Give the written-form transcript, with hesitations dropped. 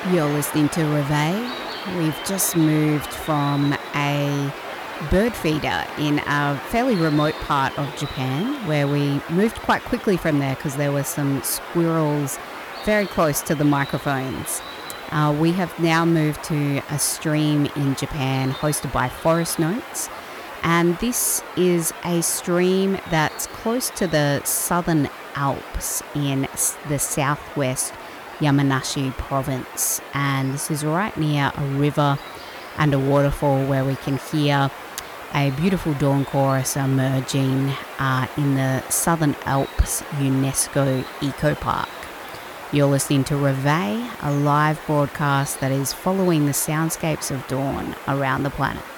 You're listening to Reveille. We've just moved from a bird feeder in a fairly remote part of Japan, where we moved quite quickly from there because there were some squirrels very close to the microphones. We have now moved to a stream in Japan hosted by Forest Notes, and this is a stream that's close to the southern Alps in the southwest Yamanashi province, and this is right near a river and a waterfall where we can hear a beautiful dawn chorus emerging in the Southern Alps UNESCO Eco Park. You're listening to Reveille, a live broadcast that is following the soundscapes of dawn around the planet.